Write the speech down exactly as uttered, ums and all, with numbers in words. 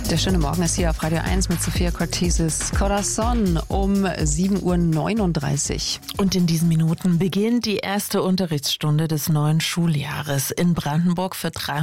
Der schöne Morgen ist hier auf Radio eins mit Sophia Cortesis. Corazon um sieben Uhr neununddreißig. Und in diesen Minuten beginnt die erste Unterrichtsstunde des neuen Schuljahres in Brandenburg für